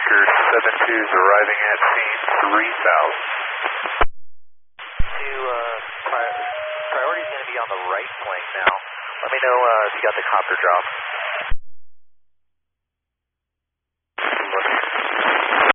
Oscar 72 is arriving at scene 3000. Priority is going to be on the right flank now. Let me know if you got the copter drop.